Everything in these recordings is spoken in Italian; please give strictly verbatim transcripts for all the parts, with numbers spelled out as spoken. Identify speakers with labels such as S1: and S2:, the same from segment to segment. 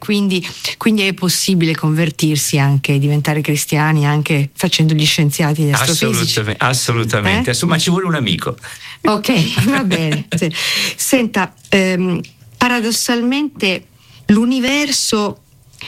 S1: quindi, quindi è possibile convertirsi anche, diventare cristiani anche facendo gli scienziati di astrofisici.
S2: Assolutamente, assolutamente.
S1: Eh?
S2: Insomma, ci vuole un amico.
S1: Ok, va bene. Sì. Senta, ehm, paradossalmente l'universo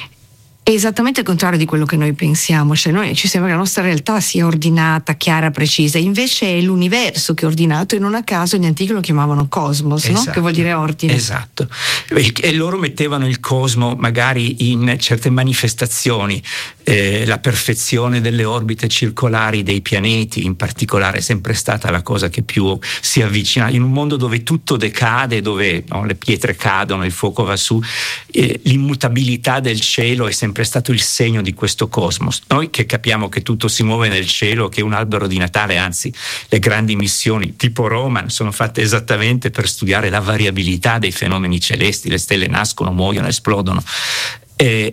S1: è esattamente il contrario di quello che noi pensiamo, cioè noi ci sembra che la nostra realtà sia ordinata, chiara, precisa, invece è l'universo che è ordinato, e non a caso gli antichi lo chiamavano cosmos,
S2: Esatto.
S1: no? Che vuol dire ordine.
S2: Esatto, e loro mettevano il cosmo magari in certe manifestazioni, eh, la perfezione delle orbite circolari dei pianeti in particolare è sempre stata la cosa che più si avvicina, in un mondo dove tutto decade, dove no, le pietre cadono, il fuoco va su, eh, l'immutabilità del cielo è sempre è stato il segno di questo cosmos. Noi che capiamo che tutto si muove nel cielo, che un albero di Natale, anzi le grandi missioni tipo Roman sono fatte esattamente per studiare la variabilità dei fenomeni celesti, le stelle nascono, muoiono, esplodono. E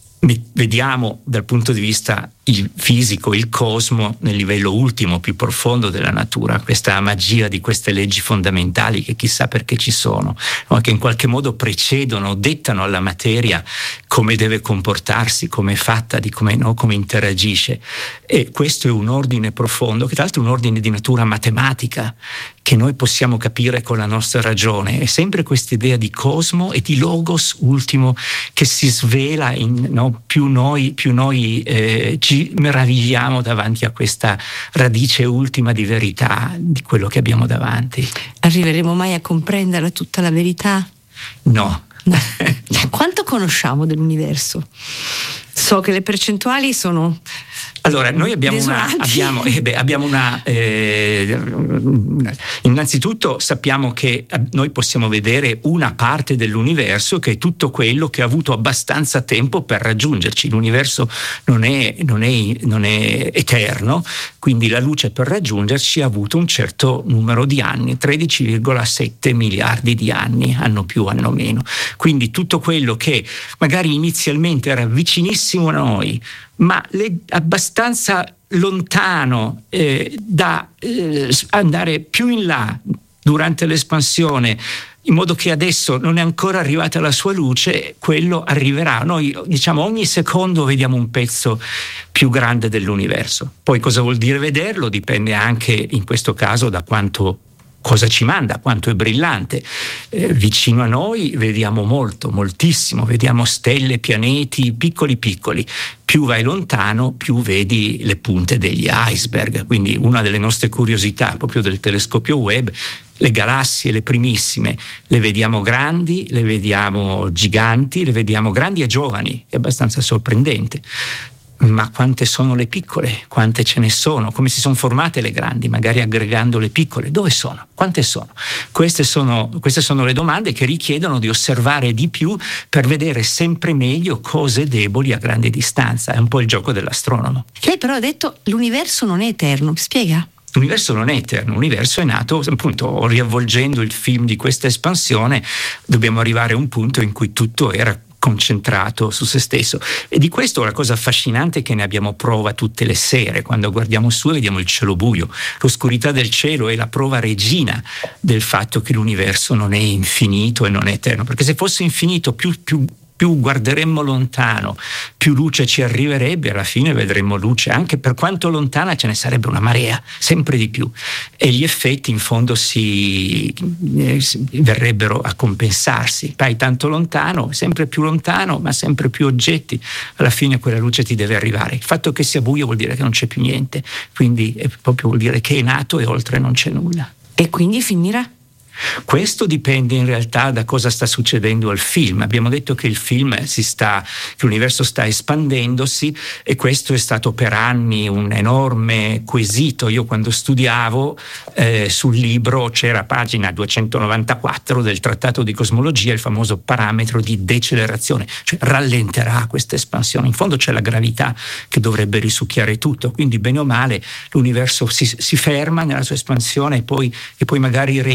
S2: vediamo dal punto di vista il fisico, il cosmo nel livello ultimo, più profondo della natura, questa magia di queste leggi fondamentali che chissà perché ci sono, no? Che in qualche modo precedono, dettano alla materia come deve comportarsi, come è fatta, di come, no? Come interagisce. E questo è un ordine profondo, che tra l'altro è un ordine di natura matematica, che noi possiamo capire con la nostra ragione. È sempre questa idea di cosmo e di logos ultimo che si svela in, no? più noi, più noi eh, ci meravigliamo davanti a questa radice ultima di verità di quello che abbiamo davanti.
S1: Arriveremo mai a comprendere tutta la verità?
S2: No.
S1: No. Quanto conosciamo dell'universo? So che le percentuali sono...
S2: Allora, noi abbiamo una, abbiamo, eh beh, abbiamo una eh, innanzitutto sappiamo che noi possiamo vedere una parte dell'universo, che è tutto quello che ha avuto abbastanza tempo per raggiungerci. L'universo non è, non è, non è eterno, quindi la luce per raggiungerci ha avuto un certo numero di anni, tredici virgola sette miliardi di anni, anno più, anno meno. Quindi tutto quello che magari inizialmente era vicinissimo a noi, ma le, abbastanza lontano eh, da eh, andare più in là durante l'espansione, in modo che adesso non è ancora arrivata la sua luce, quello arriverà. Noi diciamo ogni secondo vediamo un pezzo più grande dell'universo. Poi cosa vuol dire vederlo? Dipende anche in questo caso da quanto cosa ci manda, quanto è brillante. Eh, vicino a noi vediamo molto, moltissimo, vediamo stelle, pianeti, piccoli piccoli. Più vai lontano, più vedi le punte degli iceberg. Quindi una delle nostre curiosità proprio del telescopio Webb, le galassie, le primissime, le vediamo grandi, le vediamo giganti, le vediamo grandi e giovani, è abbastanza sorprendente. Ma quante sono le piccole? Quante ce ne sono? Come si sono formate le grandi? Magari aggregando le piccole. Dove sono? Quante sono? Queste sono, queste sono le domande che richiedono di osservare di più per vedere sempre meglio cose deboli a grande distanza. È un po' il gioco dell'astronomo.
S1: Lei però ha detto l'universo non è eterno. Spiega?
S2: L'universo non è eterno, l'universo è nato, appunto, riavvolgendo il film di questa espansione, dobbiamo arrivare a un punto in cui tutto era concentrato su se stesso. E di questo la cosa affascinante è che ne abbiamo prova tutte le sere, quando guardiamo su e vediamo il cielo buio. L'oscurità del cielo è la prova regina del fatto che l'universo non è infinito e non è eterno, perché se fosse infinito più, più più guarderemmo lontano, più luce ci arriverebbe, alla fine vedremmo luce, anche per quanto lontana ce ne sarebbe una marea, sempre di più, e gli effetti in fondo si, eh, si verrebbero a compensarsi. Vai tanto lontano, sempre più lontano, ma sempre più oggetti, alla fine quella luce ti deve arrivare. Il fatto che sia buio vuol dire che non c'è più niente, quindi è proprio vuol dire che è nato e oltre non c'è nulla.
S1: E quindi finirà?
S2: Questo dipende in realtà da cosa sta succedendo al film. Abbiamo detto che il film si sta, che l'universo sta espandendosi, e questo è stato per anni un enorme quesito. Io quando studiavo eh, sul libro c'era pagina duecentonovantaquattro del Trattato di Cosmologia, il famoso parametro di decelerazione, cioè rallenterà questa espansione. In fondo c'è la gravità che dovrebbe risucchiare tutto, quindi bene o male l'universo si, si ferma nella sua espansione e poi, e poi magari reimplode.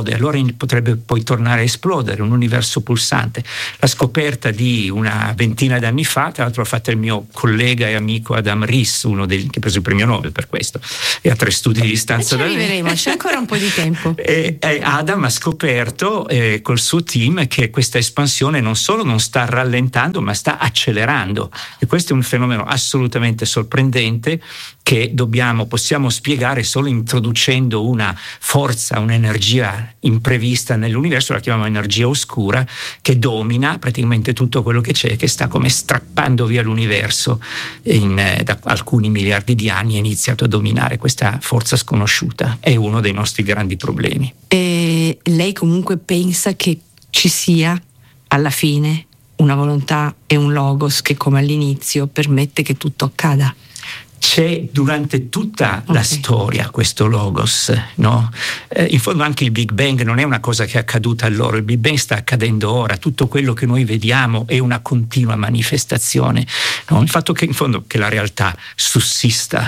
S2: esplode, allora potrebbe poi tornare a esplodere, un universo pulsante. La scoperta di una ventina d'anni fa, tra l'altro l'ha fatta il mio collega e amico Adam Riess, uno dei, che ha preso il premio Nobel per questo, e ha tre studi di distanza
S1: da me. Ci arriveremo, c'è ancora un po' di tempo.
S2: E, e Adam ha scoperto eh, col suo team che questa espansione non solo non sta rallentando, ma sta accelerando, e questo è un fenomeno assolutamente sorprendente che dobbiamo, possiamo spiegare solo introducendo una forza, un'energia imprevista nell'universo, la chiamiamo energia oscura, che domina praticamente tutto quello che c'è, che sta come strappando via l'universo in, eh, da alcuni miliardi di anni. Ha iniziato a dominare questa forza sconosciuta, è uno dei nostri grandi problemi.
S1: E lei comunque pensa che ci sia alla fine una volontà e un logos che, come all'inizio, permette che tutto accada?
S2: C'è durante tutta okay. la storia questo logos, no? Eh, in fondo anche il Big Bang non è una cosa che è accaduta allora, il Big Bang sta accadendo ora, tutto quello che noi vediamo è una continua manifestazione, no? Il fatto che in fondo che la realtà sussista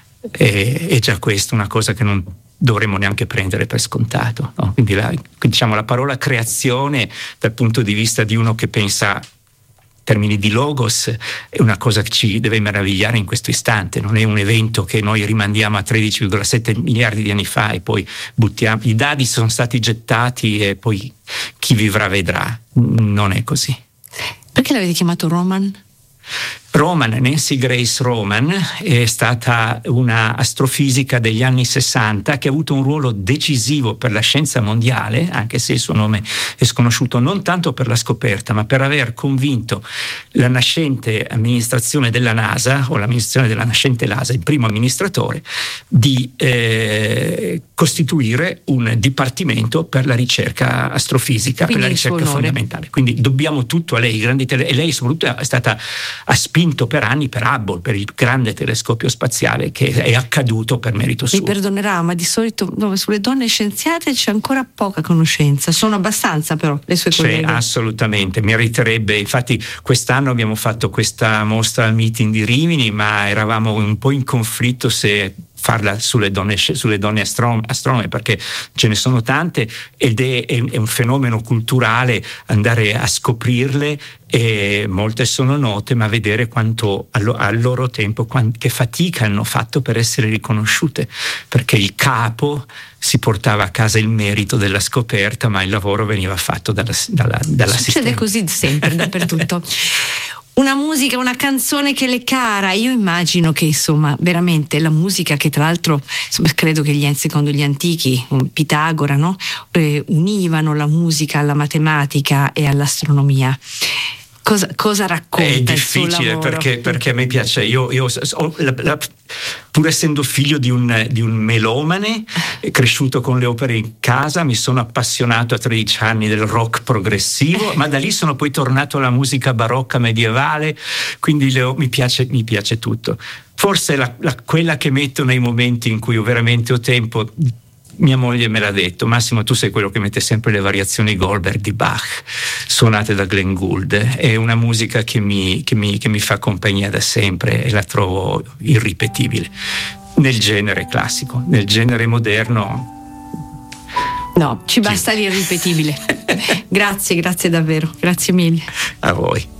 S2: è, è già questo una cosa che non dovremmo neanche prendere per scontato, no? Quindi la, diciamo, la parola creazione dal punto di vista di uno che pensa termini di logos è una cosa che ci deve meravigliare in questo istante, non è un evento che noi rimandiamo a tredici virgola sette miliardi di anni fa e poi buttiamo, i dadi sono stati gettati e poi chi vivrà vedrà. Non è così.
S1: Perché l'avete chiamato Roman?
S2: Roman, Nancy Grace Roman, è stata una astrofisica degli anni sessanta che ha avuto un ruolo decisivo per la scienza mondiale, anche se il suo nome è sconosciuto, non tanto per la scoperta, ma per aver convinto la nascente amministrazione della NASA, o l'amministrazione della nascente NASA, il primo amministratore, di eh, costituire un dipartimento per la ricerca astrofisica,
S1: quindi
S2: per la ricerca fondamentale. Quindi dobbiamo tutto a lei, grandi tele- e lei soprattutto è stata ha spinto per anni per Hubble, per il grande telescopio spaziale, che è accaduto per merito suo.
S1: Mi perdonerà, ma di solito no, sulle donne scienziate c'è ancora poca conoscenza, sono abbastanza però le sue colleghe.
S2: C'è, assolutamente, meriterebbe. Infatti quest'anno abbiamo fatto questa mostra al meeting di Rimini, ma eravamo un po' in conflitto se farla sulle donne, sulle donne astron- astronome, perché ce ne sono tante ed è, è, è un fenomeno culturale andare a scoprirle, e molte sono note, ma vedere quanto al, al loro tempo quant, che fatica hanno fatto per essere riconosciute, perché il capo si portava a casa il merito della scoperta, ma il lavoro veniva fatto dalla, dalla, dall'assistente.
S1: Succede così sempre, dappertutto. Una musica, una canzone che le è cara. Io immagino che insomma veramente la musica, che tra l'altro insomma, credo che gli, secondo gli antichi, Pitagora, no? eh, univano la musica alla matematica e all'astronomia. Cosa, cosa racconta
S2: è
S1: il suo
S2: difficile
S1: lavoro?
S2: perché, perché a me piace, io, io ho la, la, pur essendo figlio di un, di un melomane, cresciuto con le opere in casa, mi sono appassionato a tredici anni del rock progressivo, ma da lì sono poi tornato alla musica barocca medievale, quindi le, mi, piace, mi piace tutto. Forse la, la, quella che metto nei momenti in cui io veramente ho tempo, mia moglie me l'ha detto: Massimo, tu sei quello che mette sempre le variazioni Goldberg di Bach suonate da Glenn Gould. È una musica che mi, che mi, che mi fa compagnia da sempre e la trovo irripetibile nel genere classico. Nel genere moderno
S1: no, ci basta l'irripetibile. Grazie, grazie davvero, grazie mille
S2: a voi.